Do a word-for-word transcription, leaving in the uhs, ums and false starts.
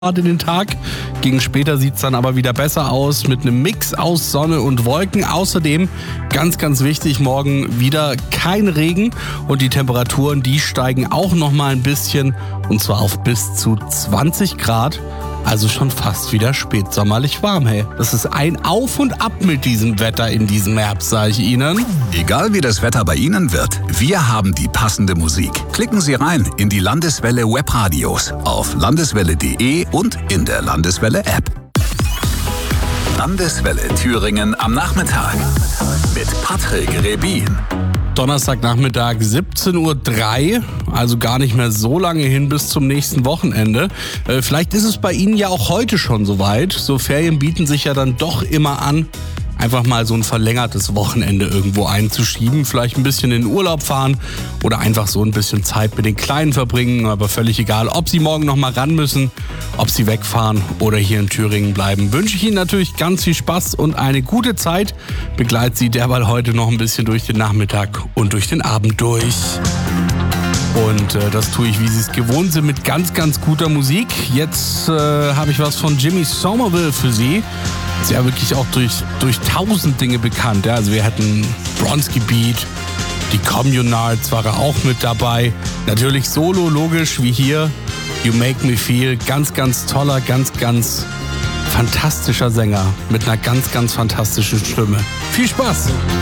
in den Tag. Gegen später sieht es dann aber wieder besser aus mit einem Mix aus Sonne und Wolken. Außerdem, ganz, ganz wichtig, morgen wieder kein Regen und die Temperaturen, die steigen auch noch mal ein bisschen und zwar auf bis zu zwanzig Grad. Also schon fast wieder spätsommerlich warm, hey. Das ist ein Auf und Ab mit diesem Wetter in diesem Herbst, sage ich Ihnen. Egal wie das Wetter bei Ihnen wird, wir haben die passende Musik. Klicken Sie rein in die Landeswelle Webradios auf landeswelle punkt de und in der Landeswelle App. Landeswelle Thüringen am Nachmittag mit Patrick Rebin. Donnerstagnachmittag siebzehn Uhr drei, also gar nicht mehr so lange hin bis zum nächsten Wochenende. Äh, vielleicht ist es bei Ihnen ja auch heute schon soweit. So Ferien bieten sich ja dann doch immer an, einfach mal so ein verlängertes Wochenende irgendwo einzuschieben. Vielleicht ein bisschen in den Urlaub fahren oder einfach so ein bisschen Zeit mit den Kleinen verbringen. Aber völlig egal, ob Sie morgen noch mal ran müssen, ob Sie wegfahren oder hier in Thüringen bleiben. Wünsche ich Ihnen natürlich ganz viel Spaß und eine gute Zeit. Begleite Sie derweil heute noch ein bisschen durch den Nachmittag und durch den Abend durch. Und äh, das tue ich, wie Sie es gewohnt sind, mit ganz, ganz guter Musik. Jetzt äh, habe ich was von Jimmy Somerville für Sie. Ist ja wirklich auch durch, durch tausend Dinge bekannt. Ja? Also wir hatten Bronski Beat, die Communards war er auch mit dabei. Natürlich Solo, logisch, wie hier. You Make Me Feel. Ganz, ganz toller, ganz, ganz fantastischer Sänger mit einer ganz, ganz fantastischen Stimme. Viel Spaß!